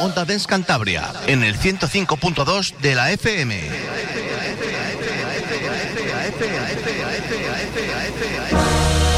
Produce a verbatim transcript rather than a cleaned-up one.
Onda Dance Cantabria, en el ciento cinco punto dos de la F M. F